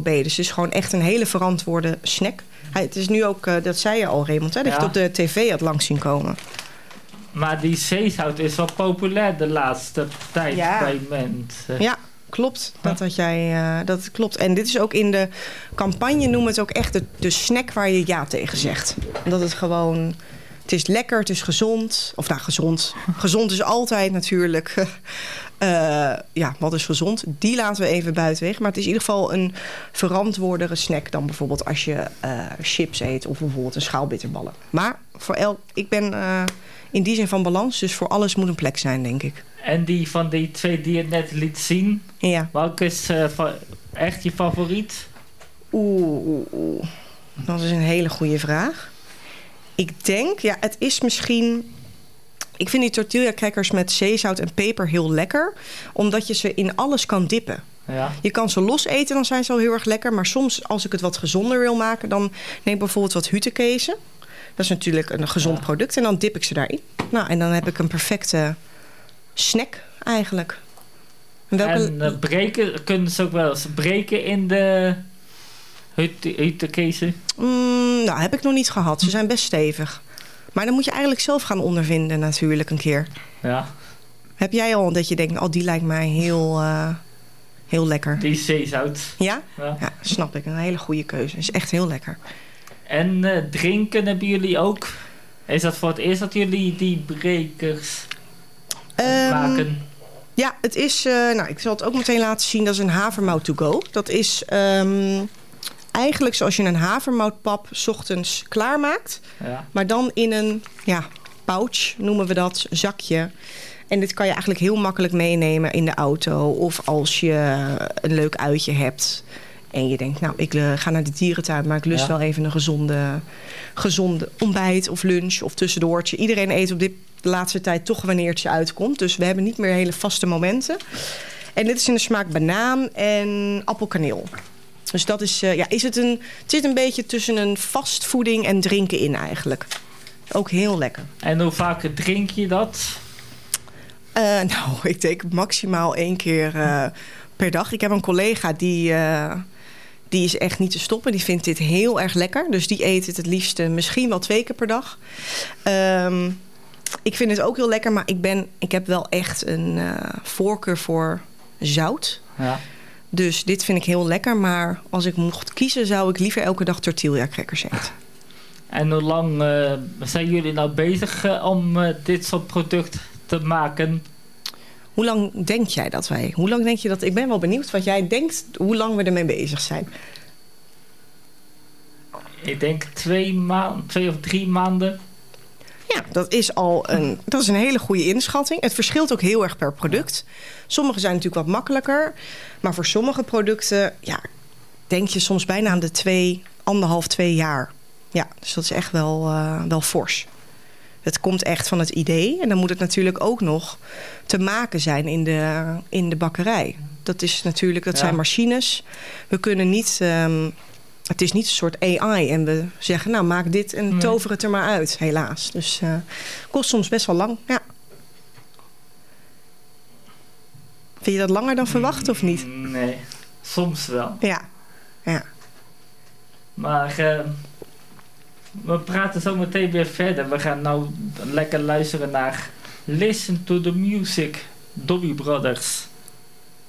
Dus het is gewoon echt een hele verantwoorde snack. Het is nu ook, dat zei je al, Raymond, hè, dat je het op de tv had langs zien komen. Maar die zeezout is wel populair de laatste tijd bij mensen. Ja, klopt. Dat klopt. En dit is ook in de campagne, noemen we het ook echt de snack waar je ja tegen zegt. Omdat het gewoon... Het is lekker, het is gezond. Of nou, gezond. Gezond is altijd natuurlijk... wat is gezond? Die laten we even buitenwege. Maar het is in ieder geval een verantwoordere snack... dan bijvoorbeeld als je chips eet... of bijvoorbeeld een schaal bitterballen. Maar ik ben in die zin van balans... dus voor alles moet een plek zijn, denk ik. En die van die twee die je net liet zien... Ja. Welke is echt je favoriet? Oeh. Dat is een hele goede vraag. Ik denk, het is misschien... Ik vind die tortilla crackers met zeezout en peper heel lekker. Omdat je ze in alles kan dippen. Ja. Je kan ze los eten, dan zijn ze al heel erg lekker. Maar soms, als ik het wat gezonder wil maken... dan neem ik bijvoorbeeld wat hutekezen. Dat is natuurlijk een gezond product. En dan dip ik ze daarin. Nou, en dan heb ik een perfecte snack eigenlijk. En breken, kunnen ze ook wel eens breken in de hutekezen? Nou, heb ik nog niet gehad. Ze zijn best stevig. Maar dan moet je eigenlijk zelf gaan ondervinden natuurlijk een keer. Ja. Heb jij al dat je denkt, die lijkt mij heel lekker. Die zeezout. Ja? Ja, snap ik. Een hele goede keuze. Is echt heel lekker. En drinken hebben jullie ook? Is dat voor het eerst dat jullie die brekers maken? Ja, het is... ik zal het ook meteen laten zien. Dat is een havermout to go. Dat is... eigenlijk zoals je een havermoutpap 's ochtends klaarmaakt. Ja. Maar dan in een pouch, noemen we dat, zakje. En dit kan je eigenlijk heel makkelijk meenemen in de auto. Of als je een leuk uitje hebt. En je denkt, ik ga naar de dierentuin, maar ik lust wel even een gezonde ontbijt of lunch of tussendoortje. Iedereen eet op de laatste tijd toch wanneer het je uitkomt. Dus we hebben niet meer hele vaste momenten. En dit is in de smaak banaan en appelkaneel. Dus dat is, het zit een beetje tussen een vastvoeding en drinken in eigenlijk. Ook heel lekker. En hoe vaak drink je dat? Ik denk maximaal 1 keer per dag. Ik heb een collega die is echt niet te stoppen. Die vindt dit heel erg lekker. Dus die eet het liefst misschien wel 2 keer per dag. Ik vind het ook heel lekker, maar ik heb wel echt een voorkeur voor zout. Ja. Dus dit vind ik heel lekker. Maar als ik mocht kiezen, zou ik liever elke dag tortilla crackers eten. En hoe lang zijn jullie nou bezig om dit soort product te maken? Hoe lang denk jij dat wij... Hoe lang denk je dat... Ik ben wel benieuwd wat jij denkt, hoe lang we ermee bezig zijn. Ik denk 2 of 3 maanden. Ja, dat is een hele goede inschatting. Het verschilt ook heel erg per product. Sommige zijn natuurlijk wat makkelijker. Maar voor sommige producten, denk je soms bijna aan de 2 jaar. Ja, dus dat is echt wel fors. Het komt echt van het idee. En dan moet het natuurlijk ook nog te maken zijn in de bakkerij. Dat is natuurlijk, dat zijn machines. We kunnen niet... het is niet een soort AI en we zeggen, maak dit en tover het er maar uit, helaas. Dus het kost soms best wel lang, ja. Vind je dat langer dan verwacht of niet? Nee, soms wel. Ja. Maar we praten zo meteen weer verder. We gaan nou lekker luisteren naar Listen to the Music, Doobie Brothers.